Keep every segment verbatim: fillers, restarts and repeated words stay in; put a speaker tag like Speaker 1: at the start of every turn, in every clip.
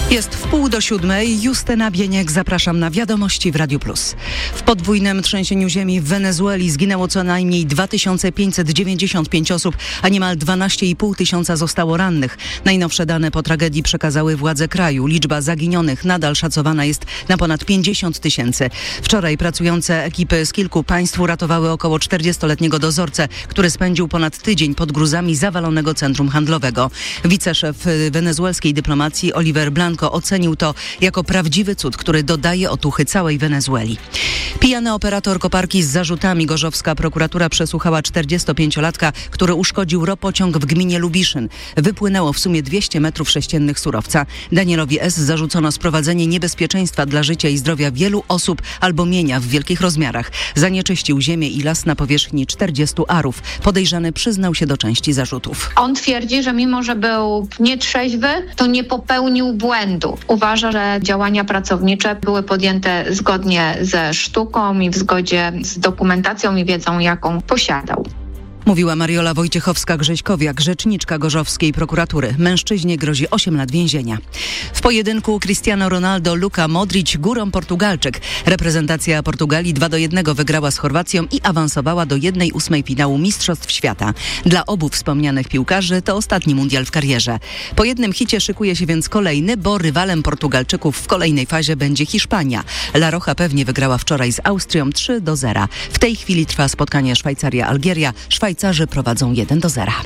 Speaker 1: Jest w pół do siódmej. Justyna Bieniek, zapraszam na Wiadomości w Radiu Plus. W podwójnym trzęsieniu ziemi w Wenezueli zginęło co najmniej dwa tysiące pięćset dziewięćdziesiąt pięć osób, a niemal dwanaście i pół tysiąca zostało rannych. Najnowsze dane po tragedii przekazały władze kraju. Liczba zaginionych nadal szacowana jest na ponad pięćdziesiąt tysięcy. Wczoraj pracujące ekipy z kilku państw uratowały około czterdziestoletniego dozorcę, który spędził ponad tydzień pod gruzami zawalonego centrum handlowego. Wiceszef wenezuelskiej dyplomacji Oliver Blanco ocenił to jako prawdziwy cud, który dodaje otuchy całej Wenezueli. Pijany operator koparki z zarzutami. Gorzowska prokuratura przesłuchała czterdziestopięciolatka, który uszkodził ropociąg w gminie Lubiszyn. Wypłynęło w sumie dwieście metrów sześciennych surowca. Danielowi S. zarzucono sprowadzenie niebezpieczeństwa dla życia i zdrowia wielu osób albo mienia w wielkich rozmiarach. Zanieczyścił ziemię i las na powierzchni czterdziestu arów. Podejrzany przyznał się do części zarzutów.
Speaker 2: On twierdzi, że mimo, że był nietrzeźwy, to nie popełnił błędu. Uważa, że działania pracownicze były podjęte zgodnie ze sztuką i w zgodzie z dokumentacją i wiedzą, jaką posiadał.
Speaker 1: Mówiła Mariola Wojciechowska-Grześkowiak, rzeczniczka gorzowskiej prokuratury. Mężczyźnie grozi osiem lat więzienia. W pojedynku Cristiano Ronaldo, Luka Modric, górą Portugalczyk. Reprezentacja Portugalii dwa do jednego wygrała z Chorwacją i awansowała do jednej ósmej finału Mistrzostw Świata. Dla obu wspomnianych piłkarzy to ostatni mundial w karierze. Po jednym hicie szykuje się więc kolejny, bo rywalem Portugalczyków w kolejnej fazie będzie Hiszpania. La Roja pewnie wygrała wczoraj z Austrią trzy do zera. W tej chwili trwa spotkanie Szwajcaria-Algieria. Szwajcaria Szwajcarzy prowadzą jeden do zera.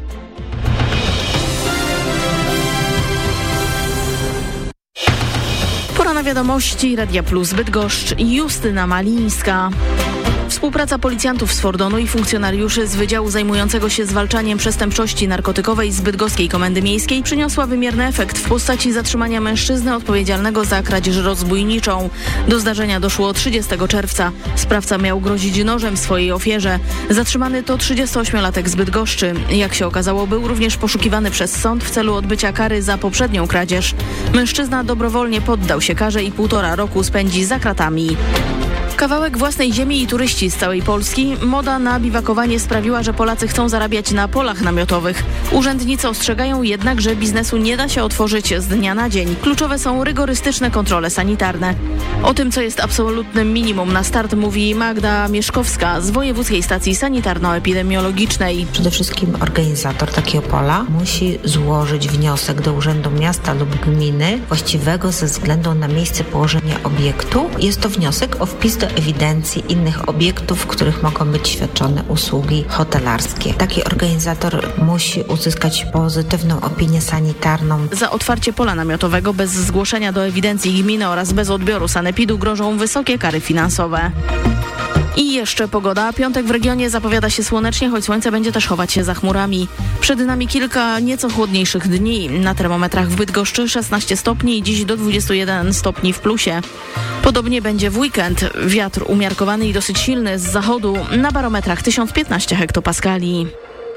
Speaker 3: Pora na Wiadomości Radia Plus Bydgoszcz i Justyna Malińska. Współpraca policjantów z Fordonu i funkcjonariuszy z Wydziału zajmującego się zwalczaniem przestępczości narkotykowej z Bydgoskiej Komendy Miejskiej przyniosła wymierny efekt w postaci zatrzymania mężczyzny odpowiedzialnego za kradzież rozbójniczą. Do zdarzenia doszło trzydziestego czerwca. Sprawca miał grozić nożem swojej ofierze. Zatrzymany to trzydziestoośmiolatek z Bydgoszczy. Jak się okazało, był również poszukiwany przez sąd w celu odbycia kary za poprzednią kradzież. Mężczyzna dobrowolnie poddał się karze i półtora roku spędzi za kratami. Kawałek własnej ziemi i turyści z całej Polski. Moda na biwakowanie sprawiła, że Polacy chcą zarabiać na polach namiotowych. Urzędnicy ostrzegają jednak, że biznesu nie da się otworzyć z dnia na dzień. Kluczowe są rygorystyczne kontrole sanitarne. O tym, co jest absolutnym minimum na start, mówi Magda Mieszkowska z Wojewódzkiej Stacji Sanitarno-Epidemiologicznej.
Speaker 4: Przede wszystkim organizator takiego pola musi złożyć wniosek do Urzędu Miasta lub Gminy właściwego ze względu na miejsce położenia obiektu. Jest to wniosek o wpis do ewidencji innych obiektów, w których mogą być świadczone usługi hotelarskie. Taki organizator musi uzyskać pozytywną opinię sanitarną.
Speaker 3: Za otwarcie pola namiotowego bez zgłoszenia do ewidencji gminy oraz bez odbioru sanepidu grożą wysokie kary finansowe. I jeszcze pogoda. Piątek w regionie zapowiada się słonecznie, choć słońce będzie też chować się za chmurami. Przed nami kilka nieco chłodniejszych dni. Na termometrach w Bydgoszczy szesnaście stopni i dziś do dwudziestu jeden stopni w plusie. Podobnie będzie w weekend. Wiatr umiarkowany i dosyć silny z zachodu. Na barometrach tysiąc piętnaście hektopaskali.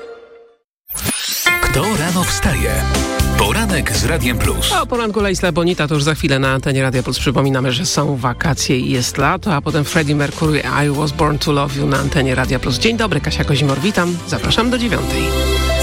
Speaker 5: Kto rano wstaje? Poranek z Radiem Plus.
Speaker 6: A o poranku Lejsla Bonita to już za chwilę na antenie Radia Plus. Przypominamy, że są wakacje i jest lato, a potem Freddie Mercury I Was Born to Love You na antenie Radia Plus. Dzień dobry, Kasia Kozimor, witam. Zapraszam do dziewiątej.